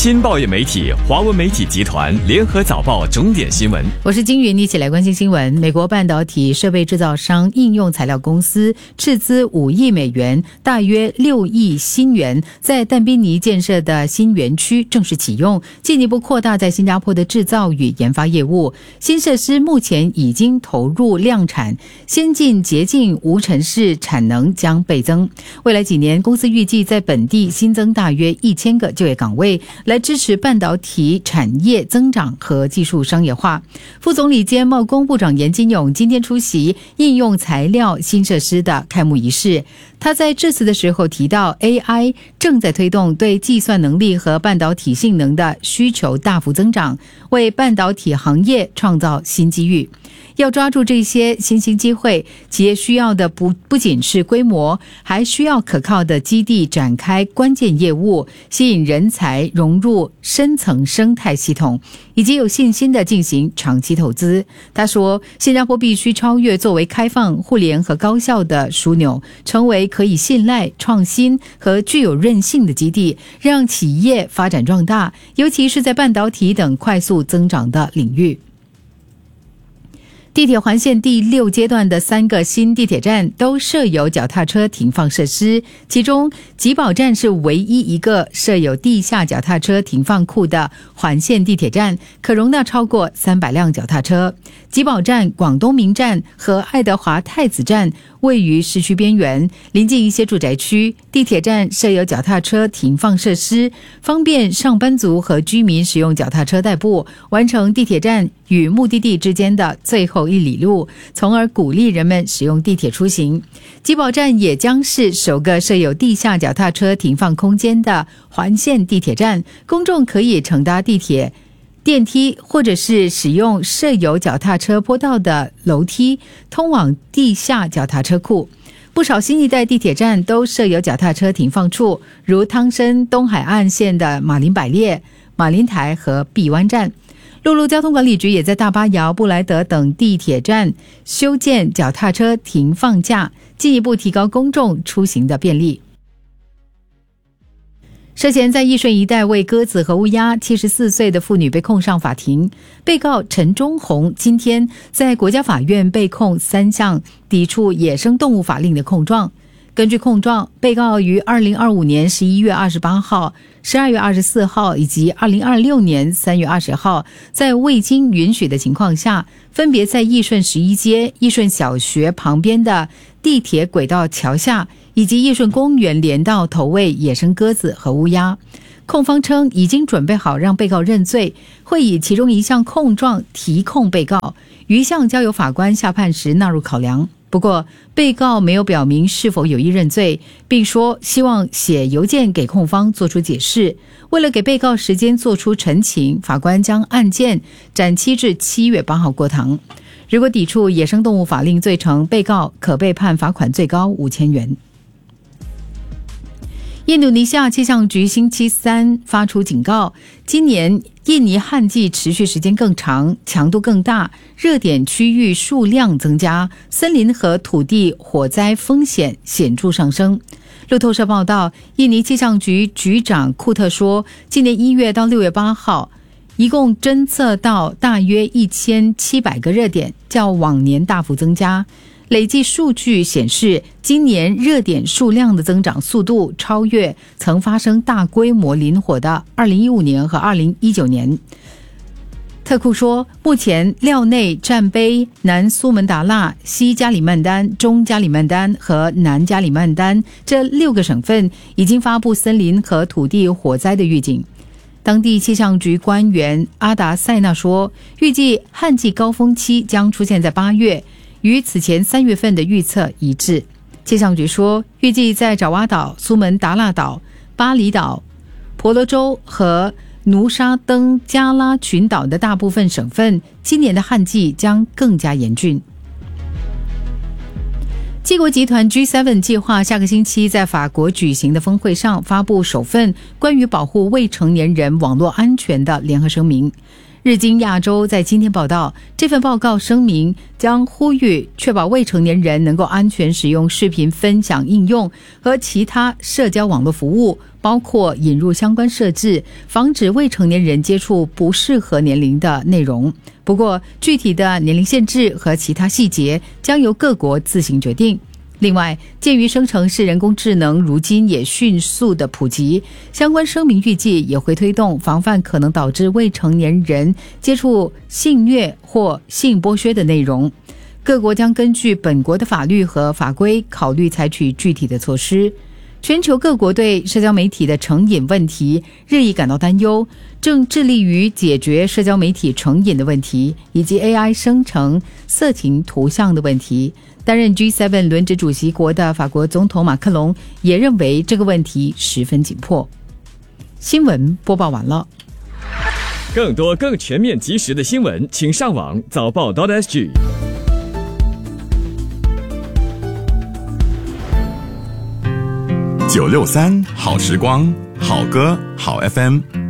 新报业媒体华文媒体集团联合早报重点新闻。 我是金云，一起来关心新闻。美国半导体设备制造商应用材料公司斥资5亿美元，大约6亿新元，在但宾尼建设的新园区正式启用，进一步扩大在新加坡的制造与研发业务。新设施目前已经投入量产，先进洁净无尘室产能将倍增。未来几年，公司预计在本地新增大约1000个就业岗位，来支持半导体产业增长和技术商业化。副总理兼贸工部长严金勇今天出席应用材料新设施的开幕仪式。他在致辞的时候提到， AI 正在推动对计算能力和半导体性能的需求大幅增长，为半导体行业创造新机遇。要抓住这些新兴机会，企业需要的不仅是规模，还需要可靠的基地展开关键业务，吸引人才融入深层生态系统，以及有信心地进行长期投资。他说，新加坡必须超越作为开放、互联和高效的枢纽，成为可以信赖、创新和具有韧性的基地，让企业发展壮大，尤其是在半导体等快速增长的领域。地铁环线第6阶段的3个新地铁站都设有脚踏车停放设施，其中吉宝站是唯一一个设有地下脚踏车停放库的环线地铁站，可容纳超过300辆脚踏车。吉宝站、广东明站和爱德华太子站位于市区边缘，临近一些住宅区。地铁站设有脚踏车停放设施，方便上班族和居民使用脚踏车代步，完成地铁站与目的地之间的最后1里路，从而鼓励人们使用地铁出行。吉宝站也将是首个设有地下脚踏车停放空间的环线地铁站，公众可以乘搭地铁、电梯或者是使用设有脚踏车坡道的楼梯通往地下脚踏车库。不少新一代地铁站都设有脚踏车停放处，如汤森东海岸线的马林百列、马林台和碧湾站。陆路交通管理局也在大巴窑、布莱德等地铁站修建脚踏车停放架，进一步提高公众出行的便利。涉嫌在义顺一带喂鸽子和乌鸦74岁的妇女被控上法庭，被告陈忠宏今天在国家法院被控3项抵触野生动物法令的控状。根据控状，被告于2025年11月28号、12月24号以及2026年3月20号，在未经允许的情况下，分别在义顺11街、义顺小学旁边的地铁轨道桥下以及义顺公园连道投喂野生鸽子和乌鸦。控方称已经准备好让被告认罪，会以其中一项控状提控被告，余项交由法官下判时纳入考量。不过，被告没有表明是否有意认罪，并说希望写邮件给控方做出解释。为了给被告时间做出陈情，法官将案件展期至7月8号过堂。如果抵触野生动物法令罪成，被告可被判罚款最高5000元。印度尼西亚气象局星期三发出警告，今年印尼旱季持续时间更长，强度更大，热点区域数量增加，森林和土地火灾风险显著上升。路透社报道，印尼气象局局长库特说，今年1月到6月8号一共侦测到大约1700个热点，较往年大幅增加。累计数据显示，今年热点数量的增长速度超越曾发生大规模林火的2015年和2019年。特库说，目前廖内、占卑、南苏门答腊、西加里曼丹、中加里曼丹和南加里曼丹这6个省份已经发布森林和土地火灾的预警。当地气象局官员阿达塞纳说，预计旱季高峰期将出现在8月，与此前3月份的预测一致。气象局说，预计在爪哇岛、苏门答腊岛、巴厘岛、婆罗洲和努沙登加拉群岛的大部分省份，今年的旱季将更加严峻。七国集团 G7 计划下个星期在法国举行的峰会上发布首份关于保护未成年人网络安全的联合声明。 日经亚洲在今天报道，这份报告声明将呼吁确保未成年人能够安全使用视频分享应用和其他社交网络服务，包括引入相关设置，防止未成年人接触不适合年龄的内容。不过，具体的年龄限制和其他细节将由各国自行决定。另外，鉴于生成式人工智能如今也迅速的普及，相关声明预计也会推动防范可能导致未成年人接触性虐或性剥削的内容。各国将根据本国的法律和法规考虑采取具体的措施。全球各国对社交媒体的成瘾问题日益感到担忧，正致力于解决社交媒体成瘾的问题，以及 AI 生成色情图像的问题。担任 G7 轮值主席国的法国总统马克龙也认为这个问题十分紧迫。新闻播报完了。 更多更全面及时的新闻，请上网早报 .sg。 963好时光，好歌好 FM。